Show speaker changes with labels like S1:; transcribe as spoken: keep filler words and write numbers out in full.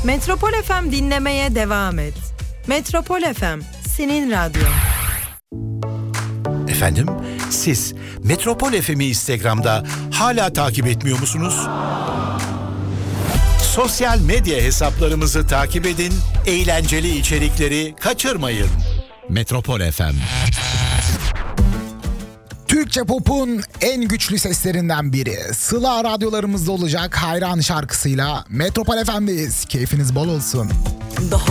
S1: Metropol F M dinlemeye devam et. Metropol F M, senin radyon.
S2: Efendim, siz Metropol F M'i Instagram'da hala takip etmiyor musunuz? Sosyal medya hesaplarımızı takip edin, eğlenceli içerikleri kaçırmayın. Metropol F M.
S3: Türkçe pop'un en güçlü seslerinden biri. Sıla radyolarımızda olacak Hayran şarkısıyla Metropol F M'deyiz. Keyfiniz bol olsun.
S1: Daha